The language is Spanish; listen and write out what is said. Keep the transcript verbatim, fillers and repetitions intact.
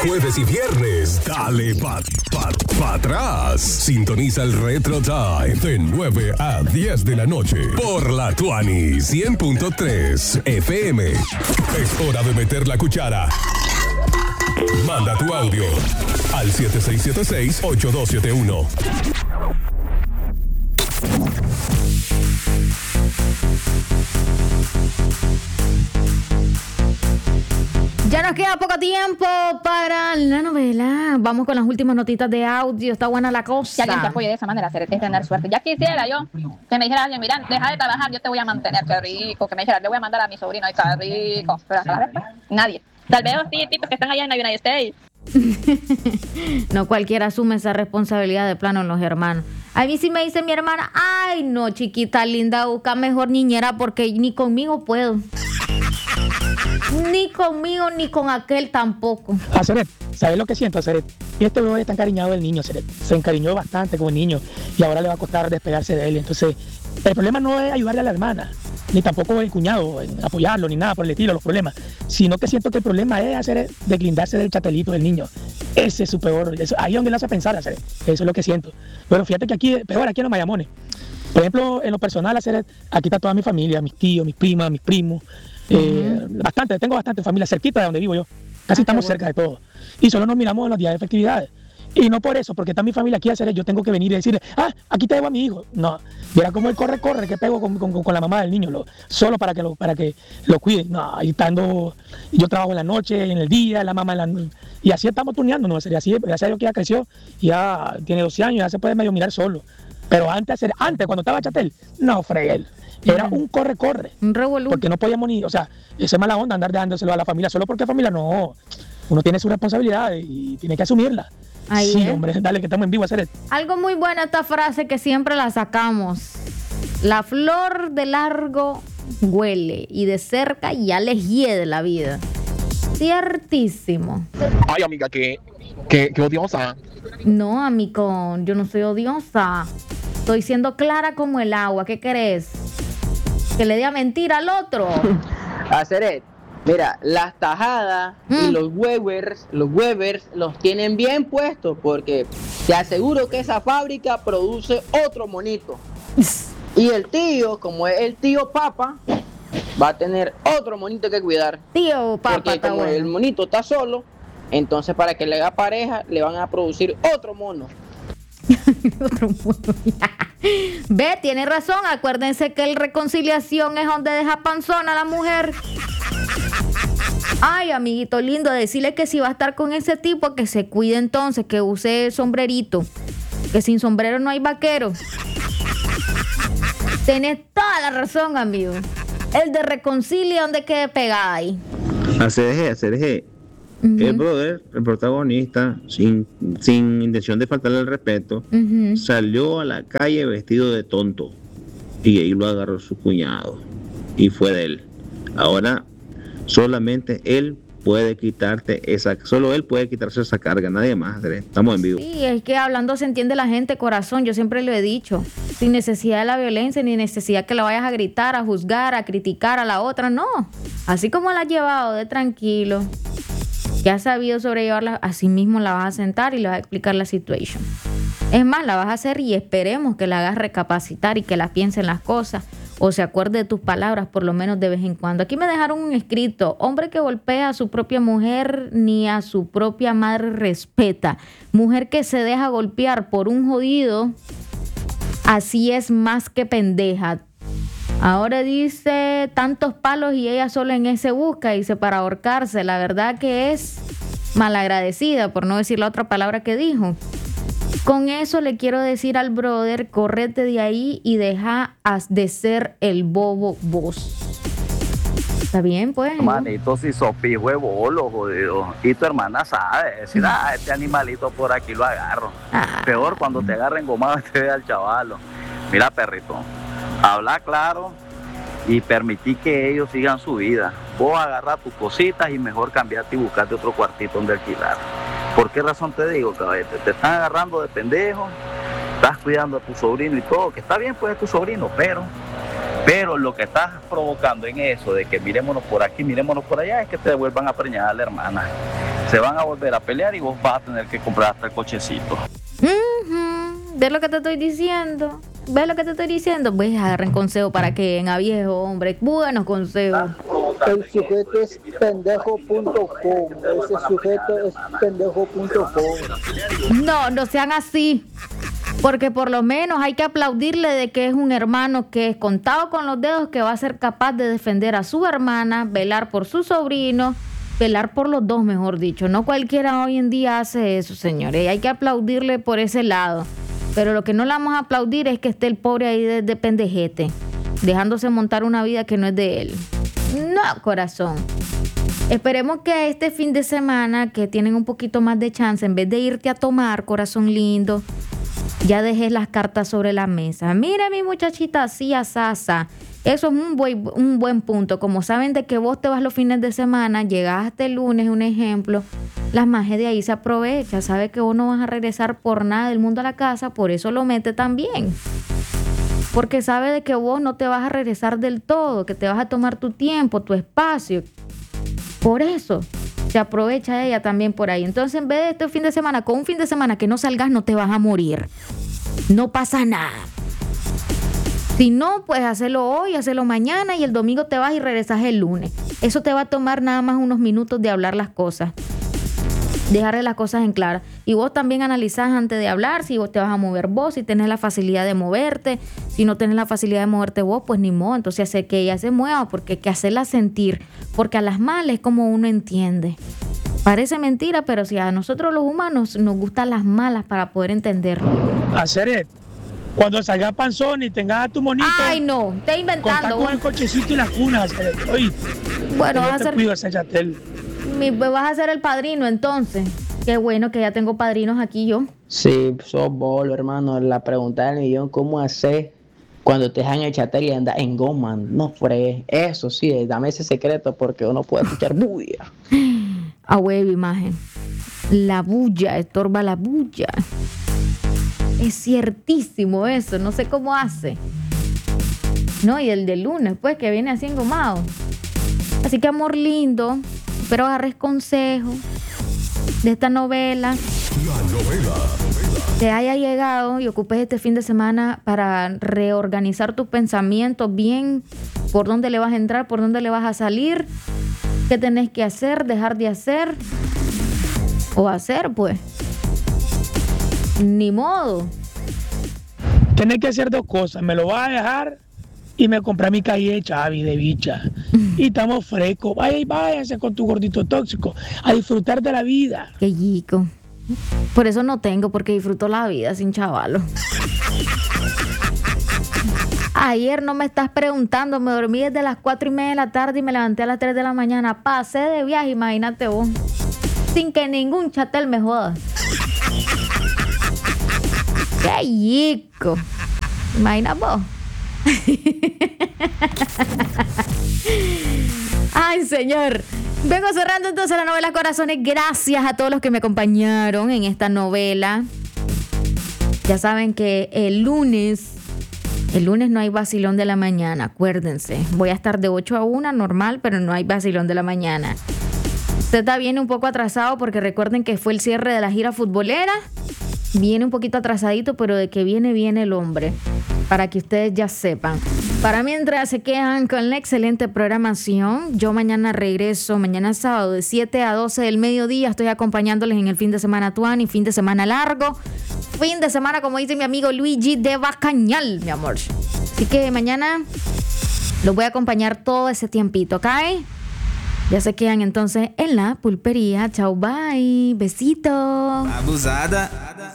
jueves y viernes, dale pa, pa, pa atrás. Sintoniza el Retro Time de nueve a diez de la noche por la Tuani cien punto tres F M. Es hora de meter la cuchara. Manda tu audio al siete seis siete seis, ocho dos siete uno. Ya nos queda poco tiempo para la novela. Vamos con las últimas notitas de audio. Está buena la cosa. Si alguien te apoye de esa manera, hacer es tener suerte. Ya quisiera yo que me dijera alguien, mira, deja de trabajar, yo te voy a mantener, qué rico. Que me dijera, le voy a mandar a mi sobrino, ay, qué rico. Pero hasta la vez, pues, nadie. Tal vez los tipos que están allá en la United States. No cualquiera asume esa responsabilidad de plano en los hermanos. A mí sí me dice mi hermana, ay no, chiquita linda, busca mejor niñera porque ni conmigo puedo. Ni conmigo, ni con aquel tampoco. Aceret, ¿sabes lo que siento, Aceret? Este bebé está encariñado del niño, Aceret. Se encariñó bastante con el niño y ahora le va a costar despegarse de él. Entonces, el problema no es ayudarle a la hermana, ni tampoco el cuñado, en apoyarlo, ni nada por el estilo, los problemas. Sino que siento que el problema es hacer deslindarse del chatelito del niño. Ese es su peor. Eso, ahí es donde le hace pensar, Aceret. Eso es lo que siento. Pero fíjate que aquí, peor aquí en los Mayamones. Por ejemplo, en lo personal, Aceret, aquí está toda mi familia, mis tíos, mis primas, mis primos. Eh, uh-huh. Bastante, tengo bastante familia cerquita de donde vivo yo. Casi ah, estamos bueno. cerca de todo. Y solo nos miramos en los días de festividades. Y no por eso, porque está mi familia aquí a hacer, yo tengo que venir y decirle, ah, aquí te debo a mi hijo. No, mira cómo él corre, corre, que pego con, con, con la mamá del niño, lo, solo para que lo, para que lo cuiden. No, ahí estando, yo trabajo en la noche, en el día, la mamá en la noche. Y así estamos turneando, no sería así, ya sé yo que ya creció, ya tiene doce años, ya se puede medio mirar solo. Pero antes, antes cuando estaba Chatel, no, fregué. Era un corre-corre. Un revolú. Porque no podíamos ni, o sea, esa es mala onda andar dejándoselo a la familia solo porque familia no. Uno tiene su responsabilidad y tiene que asumirla. Ahí sí, es. hombre, dale que estamos en vivo a hacer esto. Algo muy buena esta frase que siempre la sacamos. La flor de largo huele y de cerca ya les hiede la vida. Ciertísimo. Ay, amiga, que, que, que odiosa. No, amigo, yo no soy odiosa. Estoy siendo clara como el agua. ¿Qué querés? Que le diga mentira al otro. Aceret, mira, las tajadas mm. y los Webers, los Webers los tienen bien puestos porque te aseguro que esa fábrica produce otro monito. Y el tío, como es el tío Papa, va a tener otro monito que cuidar. Tío Papa, porque como bueno. El monito está solo, entonces para que le haga pareja le van a producir otro mono. Otro mono. Ve, tiene razón. Acuérdense que el reconciliación es donde deja panzona a la mujer. Ay, amiguito lindo, decirle que si va a estar con ese tipo, que se cuide entonces, que use sombrerito. Que sin sombrero no hay vaquero. Tenés toda la razón, amigo. El de reconcilia, donde quede pegada ahí. Hacer hacer Uh-huh. El brother, el protagonista, sin, sin intención de faltarle el respeto, uh-huh. salió a la calle vestido de tonto y ahí lo agarró su cuñado y fue de él. Ahora solamente él puede quitarte esa, solo él puede quitarse esa carga, nadie más. Estamos en vivo. Sí, es que hablando se entiende la gente, corazón, yo siempre lo he dicho, sin necesidad de la violencia, ni necesidad que la vayas a gritar, a juzgar, a criticar a la otra, no. Así como la has llevado de tranquilo, que has sabido sobrellevarla, así mismo la vas a sentar y le vas a explicar la situación. Es más, la vas a hacer y esperemos que la hagas recapacitar y que la piense en las cosas o se acuerde de tus palabras por lo menos de vez en cuando. Aquí me dejaron un escrito: hombre que golpea a su propia mujer ni a su propia madre respeta. Mujer que se deja golpear por un jodido, así es más que pendeja. Ahora dice tantos palos y ella solo en ese busca, dice, para ahorcarse. La verdad que es malagradecida, por no decir la otra palabra que dijo. Con eso le quiero decir al brother, correte de ahí y deja de ser el bobo vos. ¿Está bien, pues? Manito, si sos pijo de bolo, jodido. Y tu hermana sabe decir, ah, este animalito por aquí lo agarro. Ah. Peor cuando te agarren gomado y te vea el chavalo. Mira, perrito, habla claro y permití que ellos sigan su vida. Vos agarrás tus cositas y mejor cambiarte y buscarte otro cuartito donde alquilar. ¿Por qué razón te digo, cabete? Te están agarrando de pendejo, estás cuidando a tu sobrino y todo, que está bien, pues es tu sobrino, pero, pero lo que estás provocando en eso de que mirémonos por aquí, mirémonos por allá, es que te vuelvan a preñar a la hermana. se van a volver a pelear y vos vas a tener que comprar hasta el cochecito. Uh-huh. ¿Ves lo que te estoy diciendo? ¿Ves lo que te estoy diciendo? Pues agarren consejo para que en a viejo, hombre. Buenos consejos. El sujeto es pendejo punto com. Ese sujeto es pendejo punto com. No, no sean así. Porque por lo menos hay que aplaudirle de que es un hermano que es contado con los dedos, que va a ser capaz de defender a su hermana, velar por su sobrino, velar por los dos, mejor dicho. No cualquiera hoy en día hace eso, señores. Y hay que aplaudirle por ese lado. Pero lo que no le vamos a aplaudir es que esté el pobre ahí de, de pendejete, dejándose montar una vida que no es de él. No, corazón. Esperemos que este fin de semana, que tienen un poquito más de chance, en vez de irte a tomar, corazón lindo, ya dejes las cartas sobre la mesa. Mira, mi muchachita, así asasa. Eso es un buen, un buen punto. Como saben de que vos te vas los fines de semana, llegas hasta el lunes, un ejemplo, las majes de ahí se aprovecha. Sabe que vos no vas a regresar por nada del mundo a la casa, por eso lo mete también. Porque sabe de que vos no te vas a regresar del todo, que te vas a tomar tu tiempo, tu espacio. Por eso se aprovecha ella también por ahí. Entonces, en vez de este fin de semana, con un fin de semana que no salgas, no te vas a morir. No pasa nada. Si no, pues hacerlo hoy, hacerlo mañana y el domingo te vas y regresas el lunes. Eso te va a tomar nada más unos minutos de hablar las cosas. Dejarle las cosas en claro. Y vos también analizás antes de hablar si vos te vas a mover vos, si tenés la facilidad de moverte. Si no tenés la facilidad de moverte vos, pues ni modo. Entonces hacer que ella se mueva, porque hay que hacerla sentir. Porque a las malas es como uno entiende. Parece mentira, pero si a nosotros los humanos nos gustan las malas para poder entenderlo. Hacer cuando salgas panzón y tengas a tu monito. Ay, no, está inventando. Con el cochecito y las cunas. Oye, bueno, vas a ser... Mi, vas a ser el padrino, entonces. Qué bueno que ya tengo padrinos aquí yo. Sí, sos bolo, hermano. La pregunta del millón, ¿cómo hacer cuando te dejan el chatel y andas en goma? No fregues. Eso sí, dame ese secreto porque uno puede escuchar bulla. A huevo, imagen. La bulla, estorba la bulla. Es ciertísimo eso, no sé cómo hace. No, y el de lunes, pues, que viene así engomado. Así que, amor lindo, espero agarres consejo de esta novela. La novela. Te haya llegado y ocupes este fin de semana para reorganizar tus pensamientos bien, por dónde le vas a entrar, por dónde le vas a salir, qué tenés que hacer, dejar de hacer o hacer, pues. Ni modo. Tenés que hacer dos cosas. Me lo vas a dejar y me compré mi calle Chavi de bicha. Y estamos frescos. Vaya y váyanse con tu gordito tóxico a disfrutar de la vida. Qué chico. Por eso no tengo, porque disfruto la vida sin chavalo. Ayer no me estás preguntando, me dormí desde las cuatro y media de la tarde y me levanté a las tres de la mañana. Pasé de viaje, imagínate vos. Sin que ningún chatel me joda. ¡Qué chico! Imagina vos. Ay, señor. Vengo cerrando entonces la novela Corazones. Gracias a todos los que me acompañaron en esta novela. Ya saben que el lunes, el lunes no hay vacilón de la mañana, acuérdense. Voy a estar de ocho a una normal, pero no hay vacilón de la mañana. Usted está bien un poco atrasado porque recuerden que fue el cierre de la gira futbolera. Viene un poquito atrasadito, pero de que viene, viene el hombre. Para que ustedes ya sepan. Para mientras se quedan con la excelente programación, yo mañana regreso, mañana sábado de siete a doce del mediodía. Estoy acompañándoles en el fin de semana tuani, fin de semana largo. Fin de semana, como dice mi amigo Luigi, de bacañal, mi amor. Así que mañana los voy a acompañar todo ese tiempito, ¿ok? Ya se quedan entonces en la pulpería. Chau, bye. Besito. Abusada.